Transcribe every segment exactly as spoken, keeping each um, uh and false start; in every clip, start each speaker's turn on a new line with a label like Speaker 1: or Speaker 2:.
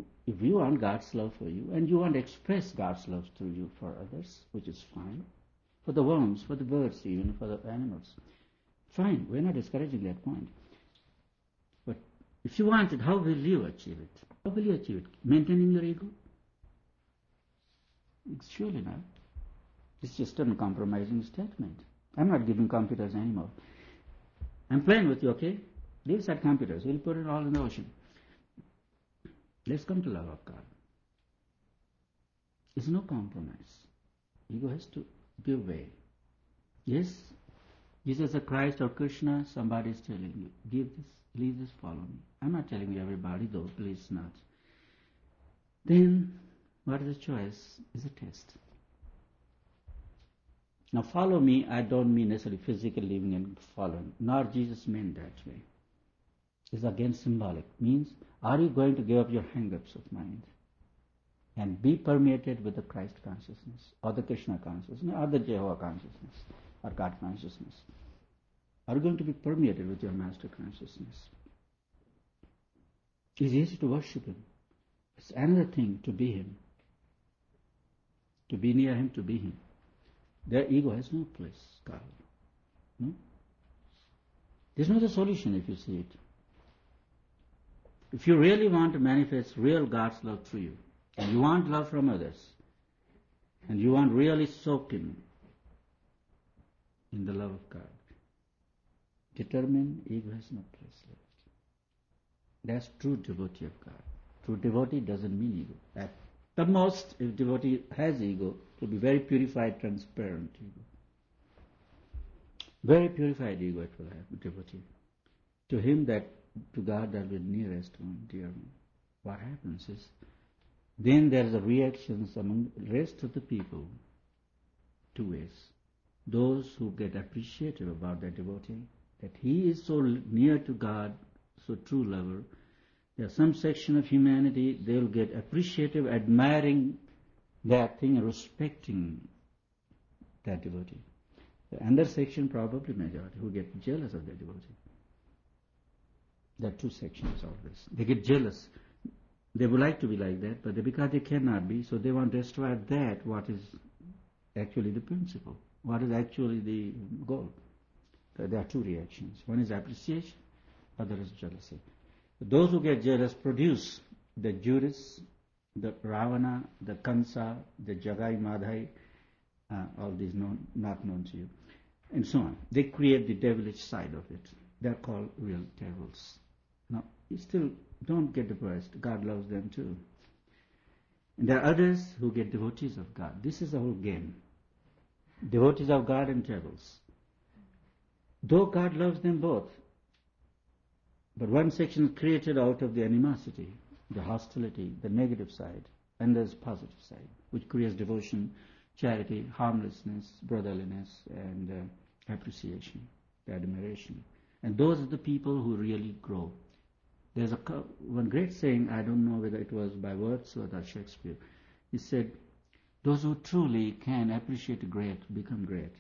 Speaker 1: if you want God's love for you and you want to express God's love through you for others, which is fine, for the worms, for the birds, even for the animals, fine, we're not discouraging that point. But if you want it, how will you achieve it? How will you achieve it? Maintaining your ego? Surely not. It's just an uncompromising statement. I'm not giving computers anymore. I'm playing with you, okay? Leave aside computers. We'll put it all in the ocean. Let's come to love of God. It's no compromise. Ego has to give way. Yes, Jesus or Christ or Krishna, somebody is telling you, give this, leave this, follow me. I'm not telling you everybody though, please not. Then, what is the choice? Is a test. Now follow me, I don't mean necessarily physical living and following, nor Jesus meant that way. It's again symbolic. Means, are you going to give up your hang-ups of mind and be permeated with the Christ consciousness or the Krishna consciousness or the Jehovah consciousness or God consciousness? Are you going to be permeated with your Master consciousness? It's easy to worship Him. It's another thing to be Him. To be near Him, to be Him. Their ego has no place, Carl. No? There's no other solution if you see it. If you really want to manifest real God's love through you, and you want love from others, and you want really soak in, in the love of God, determine ego has no place left. That's true devotee of God. True devotee doesn't mean ego. At the most, if devotee has ego, it will be very purified, transparent ego. Very purified ego it will have, devotee. To him that, to God that will be nearest one, dear one. What happens is, then there is a reaction among the rest of the people, two ways. Those who get appreciative about their devotee, that he is so near to God, so true lover. There are some section of humanity, they will get appreciative, admiring that thing, respecting that devotee. The other section, probably majority, who get jealous of their devotee. There are two sections of this. They get jealous. They would like to be like that, but they, because they cannot be, so they want to destroy that, what is actually the principle, what is actually the goal. There are two reactions. One is appreciation, other is jealousy. Those who get jealous produce the Judas, the Ravana, the Kansa, the Jagai Madhai, uh, all these known, not known to you, and so on. They create the devilish side of it. They're called real devils. Now, you still don't get depressed. God loves them too. And there are others who get devotees of God. This is the whole game. Devotees of God and devils. Though God loves them both, but one section is created out of the animosity, the hostility, the negative side, and there's positive side, which creates devotion, charity, harmlessness, brotherliness, and uh, appreciation, admiration. And those are the people who really grow. There's a one great saying, I don't know whether it was by Wordsworth or Shakespeare. He said, those who truly can appreciate great become great.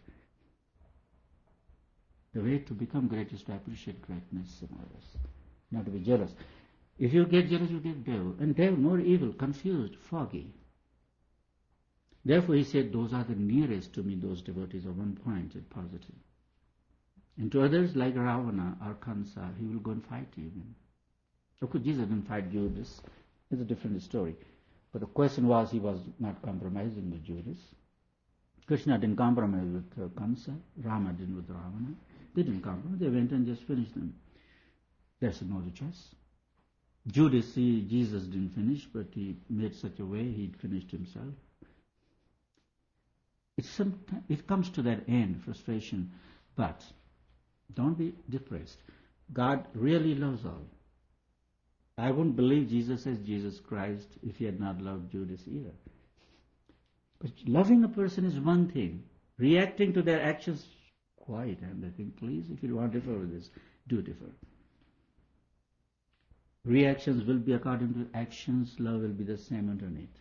Speaker 1: The way to become great is to appreciate greatness in others, not to be jealous. If you get jealous, you get devil. And devil, more evil, confused, foggy. Therefore he said, those are the nearest to me, those devotees are one-pointed, positive. And to others, like Ravana or Kansa, he will go and fight you even. Of course, Jesus didn't fight Judas. It's a different story. But the question was, he was not compromising with Judas. Krishna didn't compromise with uh, Kansa. Rama didn't with Ravana. They didn't compromise. They went and just finished them. There's no other choice. Judas, see, Jesus didn't finish, but he made such a way he finished himself. It's some, it comes to that end, frustration. But don't be depressed. God really loves all. I wouldn't believe Jesus as Jesus Christ if he had not loved Judas either. But loving a person is one thing. Reacting to their actions, quite another thing. Please, if you want to differ with this, do differ. Reactions will be according to actions. Love will be the same underneath.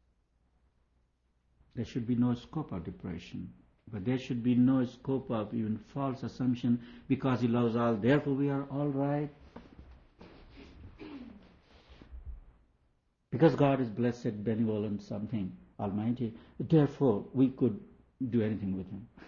Speaker 1: There should be no scope of depression. But there should be no scope of even false assumption because he loves all, therefore we are all right. Because God is blessed, benevolent, something, almighty, therefore we could do anything with him.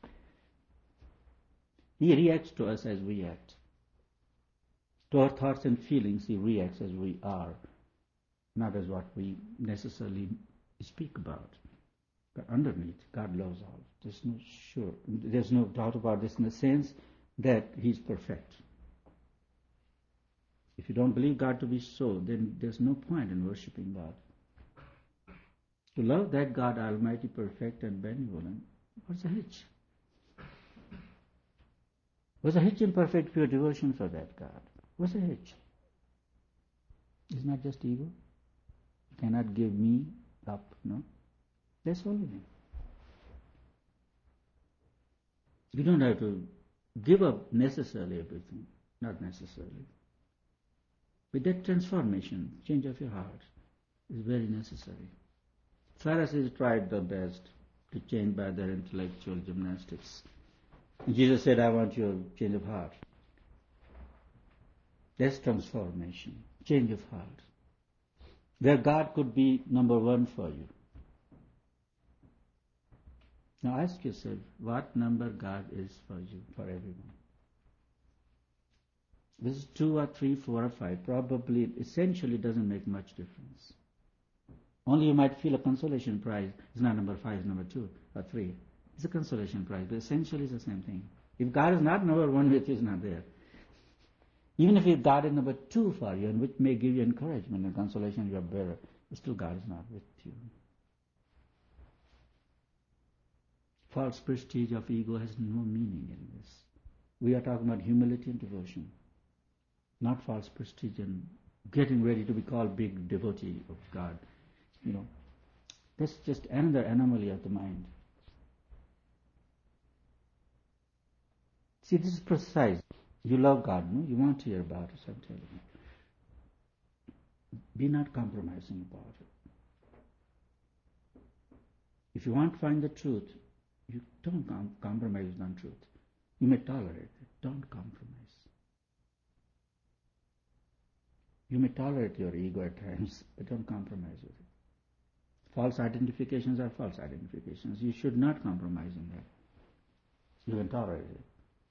Speaker 1: He reacts to us as we act. To our thoughts and feelings, he reacts as we are, not as what we necessarily speak about. But underneath, God loves all. There's no sure, there's no doubt about this in the sense that he's perfect. If you don't believe God to be so, then there's no point in worshipping God. To love that God, almighty, perfect, and benevolent, what's the hitch? What's the hitch in perfect, pure devotion for that God? What's the hitch? It's not just ego. You cannot give me up, no? That's all it is. You don't have to give up necessarily everything, not necessarily. But that transformation, change of your heart, is very necessary. Pharisees tried their best to change by their intellectual gymnastics. And Jesus said, I want your change of heart. That's transformation, change of heart. Where God could be number one for you. Now ask yourself, what number God is for you, for everyone? This is two or three, four or five. Probably, essentially doesn't make much difference. Only you might feel a consolation prize. It's not number five, it's number two or three. It's a consolation prize, but essentially it's the same thing. If God is not number one with you, it's not there. Even if God is number two for you, and which may give you encouragement and consolation, you are better, still God is not with you. False prestige of ego has no meaning in this. We are talking about humility and devotion, not false prestige and getting ready to be called big devotee of God. You know, that's just another anomaly of the mind. See, this is precise. You love God, no? You want to hear about it, I'm telling you. Be not compromising about it. If you want to find the truth, you don't com- compromise on truth. You may tolerate it. Don't compromise. You may tolerate your ego at times, but don't compromise with it. False identifications are false identifications. You should not compromise in that. You can tolerate it.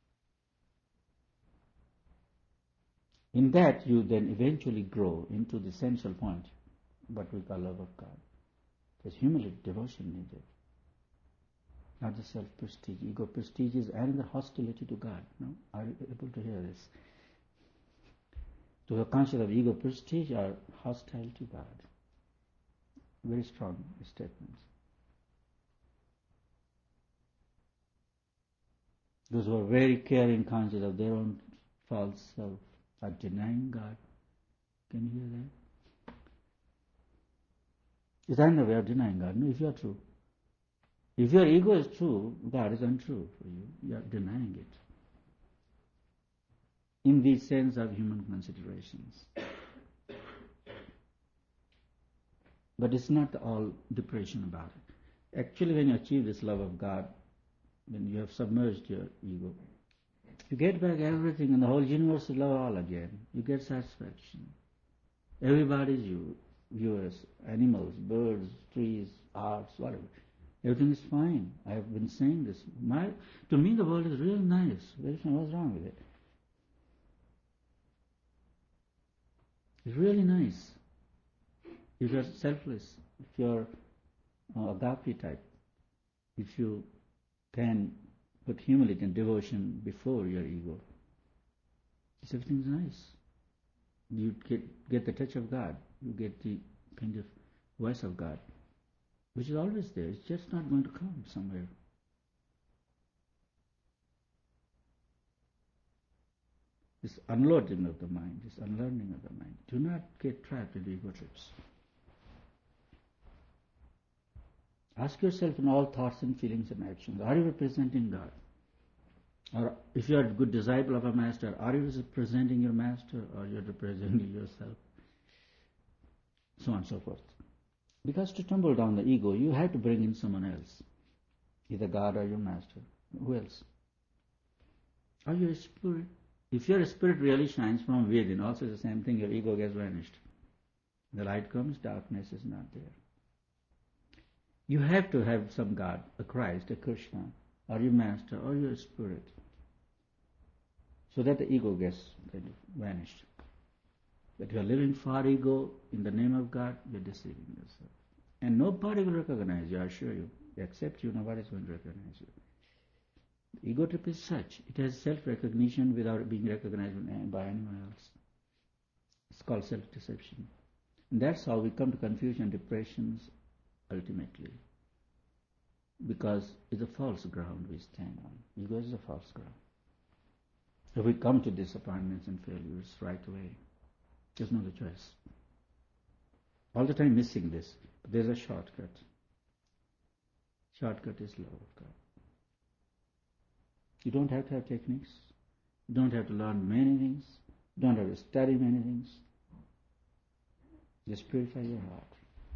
Speaker 1: In that, you then eventually grow into the essential point, what we call love of God. There's humility, devotion needed. Not the self-prestige. Ego prestige is another hostility to God. No? Are you able to hear this? To the conscious of ego prestige are hostile to God. Very strong statements. Those who are very caring, conscious of their own false self are denying God. Can you hear that? It's another way of denying God. No, if you are true. If your ego is true, God is untrue for you. You are denying it. In the sense of human considerations. But it's not all depression about it. Actually, when you achieve this love of God, when you have submerged your ego, you get back everything and the whole universe is love all again. You get satisfaction. Everybody is you. Viewers, animals, birds, trees, arts, whatever. Everything is fine. I have been saying this. My, to me, the world is really nice. What's wrong with it? It's really nice. If you are selfless, if you are uh, agape type, if you can put humility and devotion before your ego, everything's nice. You get, get the touch of God. You get the kind of voice of God, which is always there. It's just not going to come somewhere. This unloading of the mind, this unlearning of the mind. Do not get trapped in the ego trips. Ask yourself in all thoughts and feelings and actions, are you representing God? Or if you are a good disciple of a master, are you representing your master or you're representing yourself? So on and so forth. Because to tumble down the ego, you have to bring in someone else. Either God or your master. Who else? Or your spirit. If your spirit really shines from within, also the same thing, your ego gets vanished. The light comes, darkness is not there. You have to have some God, a Christ, a Krishna, or your master, or your spirit, so that the ego gets kind of vanished. But you are living for ego in the name of God, you are deceiving yourself. And nobody will recognize you, I assure you. Except you, nobody is going to recognize you. The ego trip is such. It has self-recognition without being recognized by anyone else. It's called self-deception. And that's how we come to confusion, depressions, ultimately. Because it's a false ground we stand on. Ego is a false ground. If we come to disappointments and failures right away, there's no other choice. All the time missing this. But there's a shortcut. Shortcut is love of God. You don't have to have techniques. You don't have to learn many things. You don't have to study many things. Just purify your heart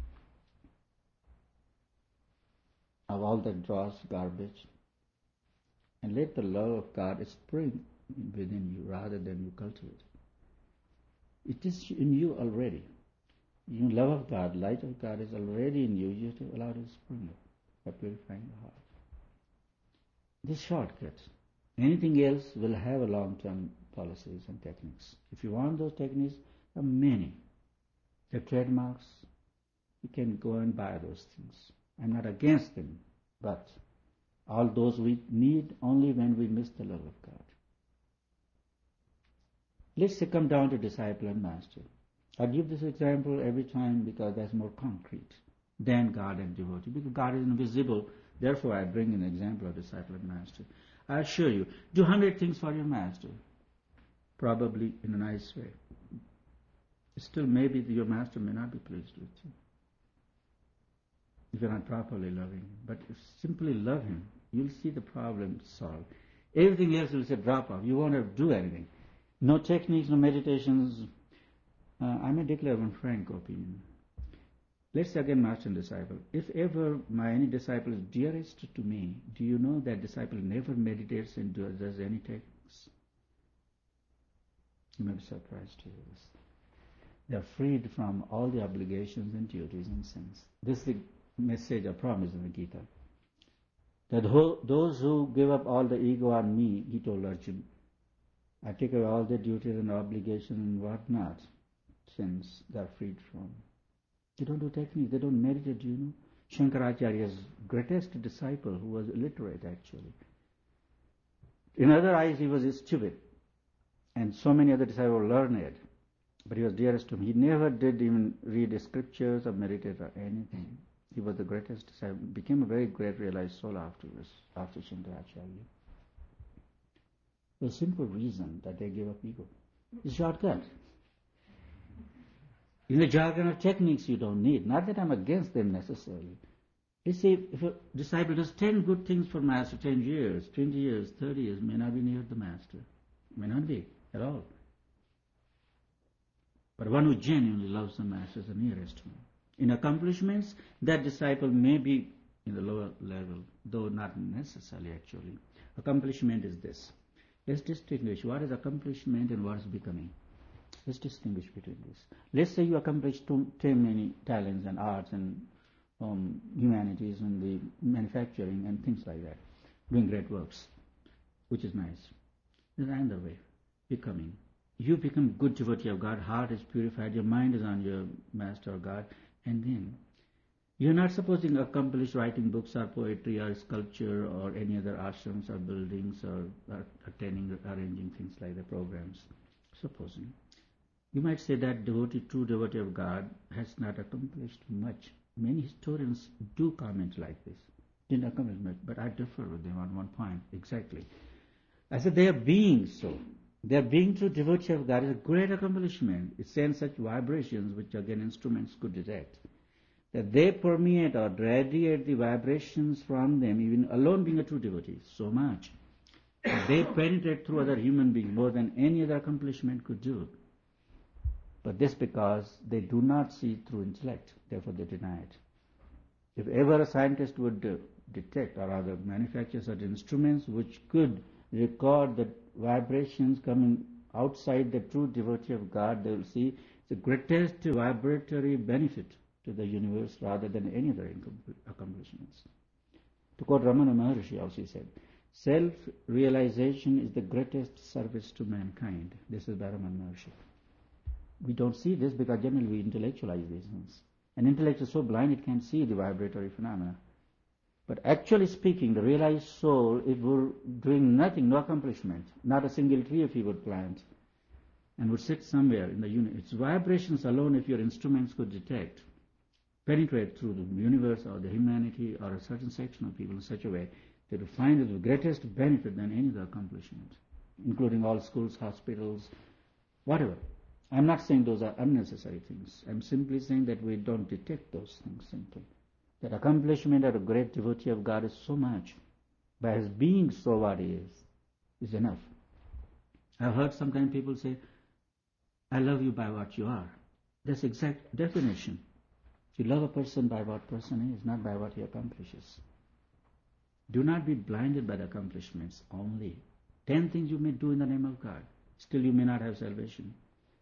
Speaker 1: of all that dross, garbage, and let the love of God spring within you rather than you cultivate it. It is in you already. You love of God, light of God is already in you. You have to allow it to spring up by purifying the heart. This shortcut. Anything else will have a long-term policies and techniques. If you want those techniques, there are many. They're trademarks. You can go and buy those things. I'm not against them, but all those we need only when we miss the love of God. Let's say come down to disciple and master. I give this example every time because that's more concrete than God and devotee. Because God is invisible, therefore I bring an example of disciple and master. I assure you, do hundred things for your master, probably in a nice way. Still, maybe your master may not be pleased with you if you're not properly loving him. But if simply love him, you'll see the problem solved. Everything else will say drop off. You won't have to do anything. No techniques, no meditations. Uh, I may declare one frank opinion. Let's say again, master and disciple. If ever my any disciple is dearest to me, do you know that disciple never meditates and does any techniques? You may be surprised to hear this. They are freed from all the obligations and duties and sins. This is the message or promise in the Gita. That who, those who give up all the ego on me, he told Arjuna, I take away all the duties and obligations and whatnot, sins they are freed from. They don't do technique, they don't meditate, you know. Shankaracharya's greatest disciple, who was illiterate actually. In other eyes he was stupid, and so many other disciples were learned, but he was dearest to him. He never did even read scriptures or meditate or anything. He was the greatest disciple, became a very great realized soul afterwards, after Shankaracharya. The simple reason that they gave up ego is shortcut. In the jargon of techniques you don't need. Not that I'm against them necessarily. You see, if a disciple does ten good things for master, ten years, twenty years, thirty years, may not be near the master. May not be at all. But one who genuinely loves the master is the nearest one. In accomplishments, that disciple may be in the lower level, though not necessarily actually. Accomplishment is this. Let's distinguish what is accomplishment and what is becoming. Let's distinguish between this. Let's say you accomplish too, too many talents and arts and um, humanities and the manufacturing and things like that, doing great works, which is nice. There's another way, becoming. You become good devotee of God, heart is purified, your mind is on your master or God, and then you're not supposing to accomplish writing books or poetry or sculpture or any other ashrams or buildings or, or attending, arranging things like the programs. Supposing. You might say that devotee, true devotee of God has not accomplished much. Many historians do comment like this. Didn't accomplish much, but I differ with them on one point, exactly. I said they are being so. Their being true devotee of God is a great accomplishment. It sends such vibrations which again instruments could detect. That they permeate or radiate the vibrations from them, even alone being a true devotee, so much. They penetrate through other human beings more than any other accomplishment could do. But this because they do not see through intellect, therefore they deny it. If ever a scientist would uh, detect or rather manufacture such instruments which could record the vibrations coming outside the true devotee of God, they will see it's the greatest vibratory benefit to the universe rather than any other accomplishments. To quote Ramana Maharshi also said, self-realization is the greatest service to mankind. This is by Ramana Maharshi. We don't see this because generally we intellectualize these things. An intellect is so blind it can't see the vibratory phenomena. But actually speaking, the realized soul, if we're doing nothing, no accomplishment, not a single tree if he would plant, and would sit somewhere in the universe, its vibrations alone, if your instruments could detect, penetrate through the universe or the humanity or a certain section of people in such a way, they would find it the greatest benefit than any other accomplishment, including all schools, hospitals, whatever. I'm not saying those are unnecessary things. I'm simply saying that we don't detect those things simply. That accomplishment of a great devotee of God is so much. By his being so what he is, is enough. I've heard sometimes people say, I love you by what you are. That's exact definition. You love a person by what person is, not by what he accomplishes. Do not be blinded by the accomplishments only. Ten things you may do in the name of God. Still you may not have salvation.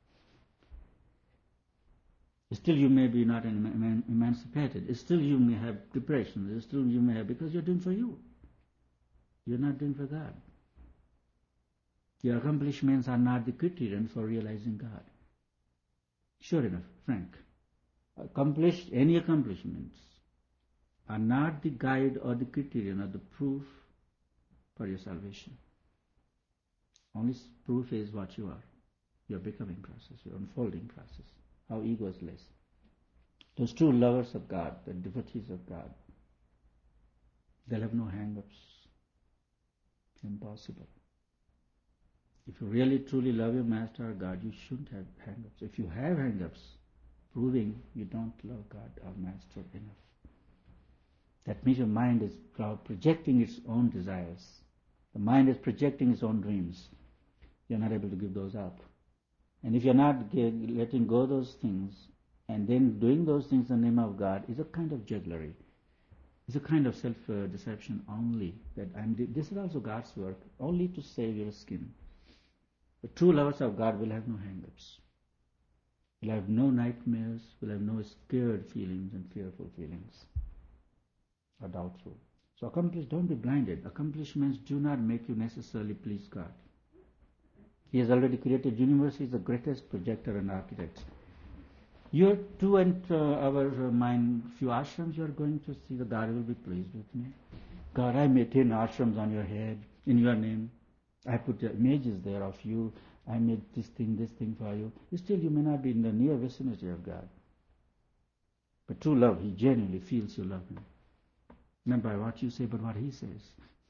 Speaker 1: Still you may be not eman- emancipated. Still you may have depression. Still you may have, because you're doing for you. You're not doing for God. Your accomplishments are not the criterion for realizing God. Sure enough, Frank, accomplished, any accomplishments are not the guide or the criterion or the proof for your salvation. Only proof is what you are, your becoming process, your unfolding process. How ego is less. Those true lovers of God, the devotees of God, they'll have no hang-ups. Impossible. If you really truly love your Master or God, you shouldn't have hang-ups. If you have hang-ups, proving you don't love God or Master enough. That means your mind is projecting its own desires. The mind is projecting its own dreams. You're not able to give those up. And if you're not letting go of those things, and then doing those things in the name of God, is a kind of jugglery. It's a kind of self-deception only. That I'm. This is also God's work, only to save your skin. The true lovers of God will have no hang-ups. Will have no nightmares, will have no scared feelings and fearful feelings, or doubtful. So accomplish, don't be blinded. Accomplishments do not make you necessarily please God. He has already created universe. He is the greatest projector and architect. You to enter our mind few ashrams, you are going to see the God will be pleased with me. God, I made ten ashrams on your head in your name. I put images there of you. I made this thing, this thing for you. Still, you may not be in the near vicinity of God. But true love, He genuinely feels you love Him. Not by what you say, but what He says.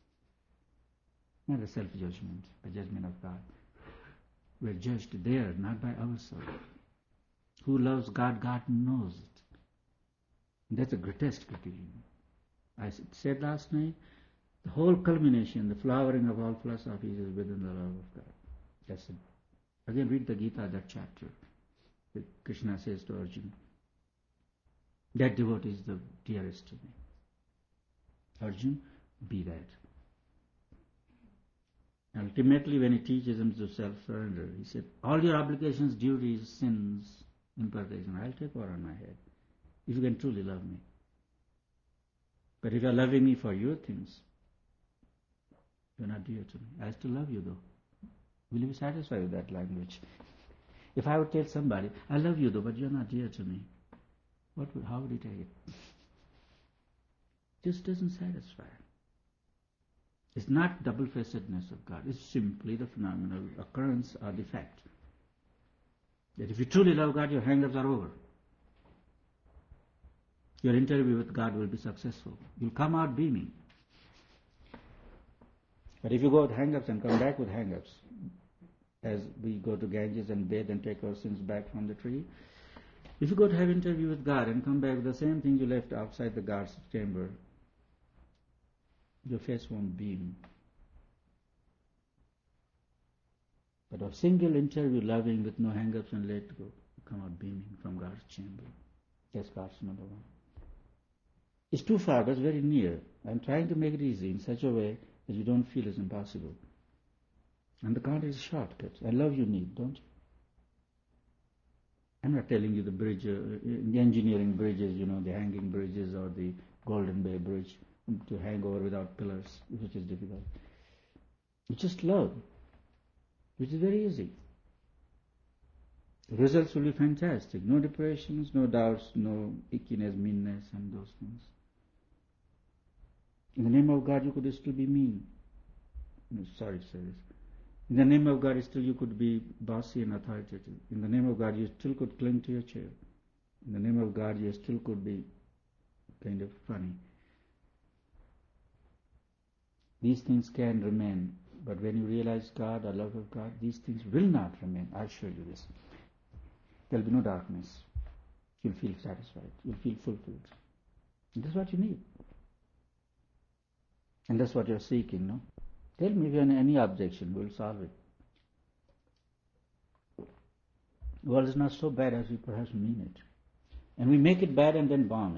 Speaker 1: Not a self-judgment, a judgment of God. We're judged there, not by ourselves. Who loves God, God knows it. That's a grotesque criterion. I said last night, the whole culmination, the flowering of all philosophies is within the love of God. That's it. Again, read the Gita, that chapter. Krishna says to Arjuna, that devotee is the dearest to me. Arjuna, be that. Ultimately, when he teaches him to self-surrender, he said, all your obligations, duties, sins, imperfections, I'll take over on my head, if you can truly love me. But if you're loving me for your things, you're not dear to me. I still love you though. Will you be satisfied with that language? If I would tell somebody, I love you though, but you're not dear to me, what would, how would he take it? Just doesn't satisfy. It's not double-facedness of God. It's simply the phenomenal occurrence or the fact that if you truly love God, your hang-ups are over. Your interview with God will be successful. You'll come out beaming. But if you go with hang-ups and come back with hang-ups, as we go to Ganges and bathe and take our sins back from the tree, if you go to have an interview with God and come back with the same thing you left outside the God's chamber, your face won't beam. But a single interview, loving with no hang-ups and let go, you come out beaming from God's chamber. That's God's number one. It's too far, but it's very near. I'm trying to make it easy in such a way that you don't feel it's impossible. And the count is a shortcut. I love you need, don't you? I'm not telling you the bridge, uh, the engineering bridges, you know, the hanging bridges or the Golden Bay Bridge to hang over without pillars, which is difficult. You just love, which is very easy. The results will be fantastic. No depressions, no doubts, no ickiness, meanness, and those things. In the name of God, you could still be mean. No, sorry to say this. In the name of God, still you could be bossy and authoritative. In the name of God, you still could cling to your chair. In the name of God, you still could be kind of funny. These things can remain, but when you realize God, the love of God, these things will not remain. I'll show you this. There'll be no darkness. You'll feel satisfied. You'll feel fulfilled. And that's what you need. And that's what you're seeking, no? Tell me if you have any objection, we'll solve it. The world is not so bad as we perhaps mean it. And we make it bad and then bomb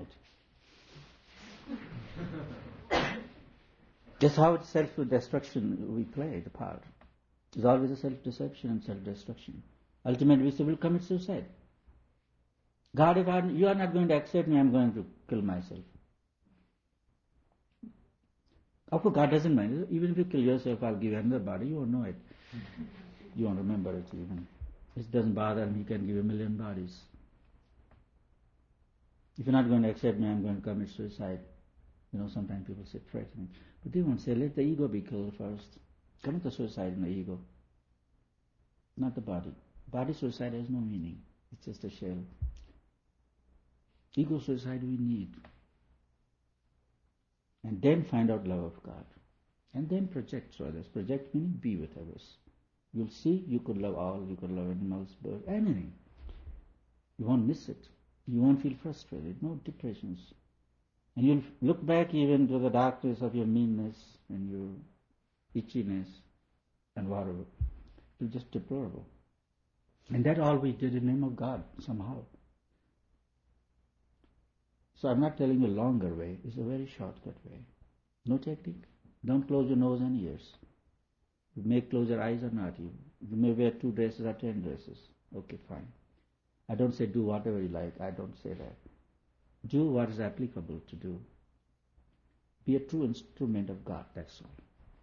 Speaker 1: it. That's how it's self-destruction we play the part. It's always a self-deception and self-destruction. Ultimately, we say, we'll commit suicide. God, if I, you are not going to accept me, I'm going to kill myself. Of course, God doesn't mind. Even if you kill yourself, I'll give you another body. You won't know it. You won't remember it even. It doesn't bother him. He can give you a million bodies. If you're not going to accept me, I'm going to commit suicide. You know, sometimes people say threatening. But they won't say, let the ego be killed first. Commit the suicide in the ego. Not the body. Body suicide has no meaning. It's just a shell. Ego suicide we need. And then find out love of God. And then project to others. Project meaning be with others. You'll see you could love all, you could love animals, birds, anything. You won't miss it. You won't feel frustrated, no depressions. And you'll look back even to the darkness of your meanness and your itchiness and whatever. It's just deplorable. And that's all we did in the name of God, somehow. So I'm not telling you a longer way. It's a very shortcut way. No technique. Don't close your nose and ears. You may close your eyes or not. You, you may wear two dresses or ten dresses. Okay, fine. I don't say do whatever you like. I don't say that. Do what is applicable to do. Be a true instrument of God, that's all.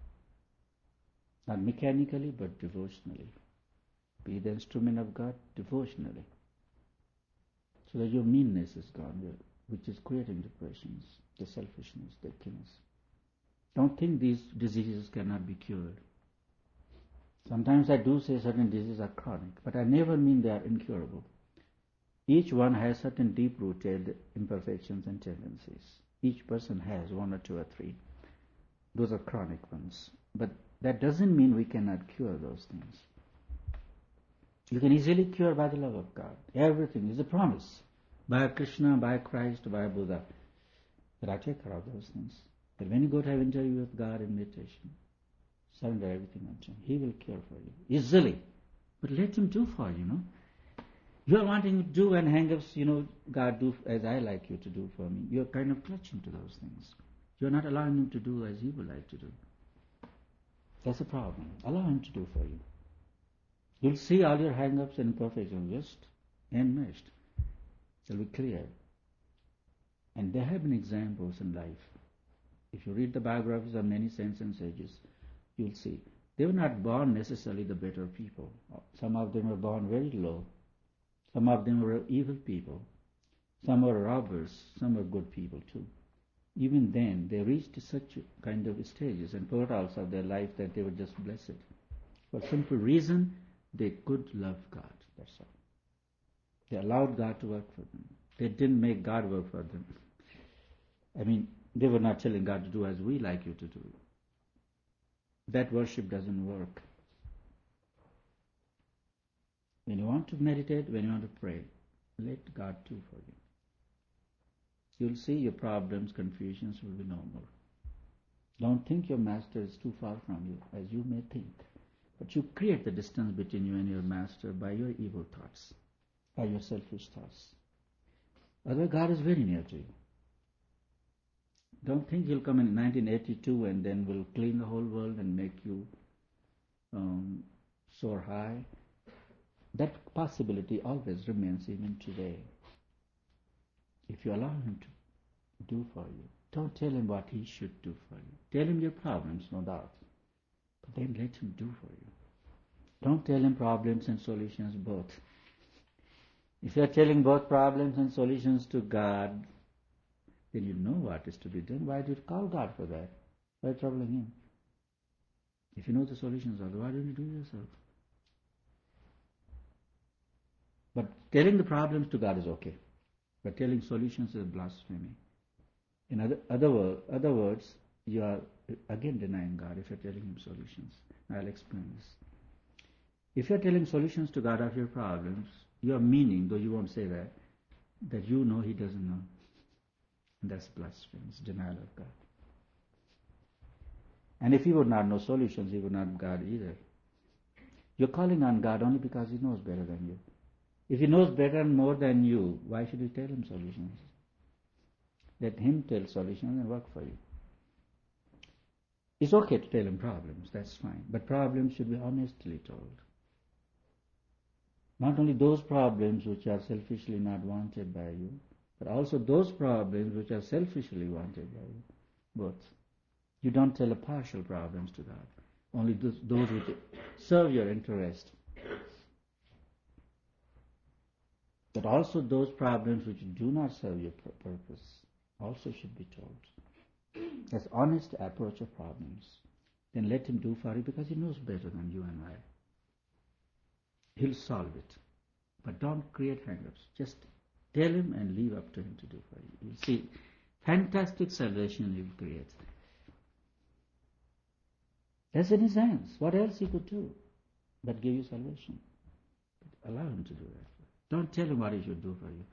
Speaker 1: Not mechanically, but devotionally. Be the instrument of God devotionally. So that your meanness is gone, which is creating depressions, the selfishness, the ickiness. Don't think these diseases cannot be cured. Sometimes I do say certain diseases are chronic, but I never mean they are incurable. Each one has certain deep-rooted imperfections and tendencies. Each person has one or two or three. Those are chronic ones. But that doesn't mean we cannot cure those things. You can easily cure by the love of God. Everything is a promise. By Krishna, by Christ, by Buddha. But I take care of those things. But when you go to have an interview with God in meditation, surrender everything unto Him. He will cure for you. Easily. But let Him do for you, know. You are wanting to do and hang-ups, you know, God do as I like you to do for me. You are kind of clutching to those things. You are not allowing Him to do as He would like to do. That's a problem. Allow Him to do for you. You'll see all your hang-ups and imperfections just enmeshed. They'll be clear. And there have been examples in life. If you read the biographies of many saints and sages, you'll see. They were not born necessarily the better people. Some of them were born very low. Some of them were evil people. Some were robbers. Some were good people too. Even then, they reached such kind of stages and portals of their life that they were just blessed. For simple reason, they could love God. That's all. They allowed God to work for them. They didn't make God work for them. I mean, they were not telling God to do as we like you to do. That worship doesn't work. When you want to meditate, when you want to pray, let God do for you. You'll see your problems, confusions will be no more. Don't think your master is too far from you, as you may think. But you create the distance between you and your master by your evil thoughts, by your selfish thoughts. Otherwise, God is very near to you. Don't think He'll come in nineteen eighty-two and then will clean the whole world and make you um, soar high. That possibility always remains even today. If you allow him to do for you, don't tell him what he should do for you. Tell him your problems, no doubt, but then let him do for you. Don't tell him problems and solutions both. If you are telling both problems and solutions to God, then you know what is to be done. Why do you call God for that? Why troubling him? If you know the solutions also, why don't you do it yourself? But telling the problems to God is okay. But telling solutions is blasphemy. In other, other, word, other words, you are again denying God if you are telling him solutions. I'll explain this. If you are telling solutions to God of your problems, you are meaning, though you won't say that, that you know he doesn't know. And that's blasphemy. It's denial of God. And if he would not know solutions, he would not God either. You're calling on God only because he knows better than you. If he knows better and more than you, why should you tell him solutions? Let him tell solutions and work for you. It's okay to tell him problems, that's fine. But problems should be honestly told. Not only those problems which are selfishly not wanted by you, but also those problems which are selfishly wanted by you. Both. You don't tell a partial problems to God. Only those, those which serve your interest. But also those problems which do not serve your purpose also should be told. That's honest approach of problems. Then let him do for you because he knows better than you and I. He'll solve it. But don't create hang-ups. Just tell him and leave up to him to do for you. You'll see fantastic salvation he will create. That's in his hands. What else he could do but give you salvation? But allow him to do that. Don't tell him what he should do for you.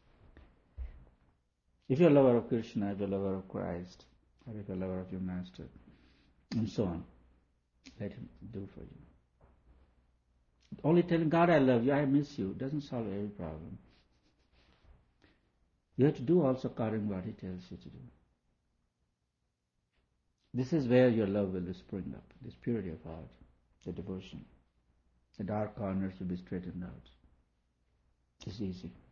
Speaker 1: If you're a lover of Krishna, if you're a lover of Christ, or if you're a lover of your master, and so on, let him do for you. Only telling God I love you, I miss you, doesn't solve every problem. You have to do also according to what he tells you to do. This is where your love will spring up, this purity of heart, the devotion. The dark corners will be straightened out. It's easy.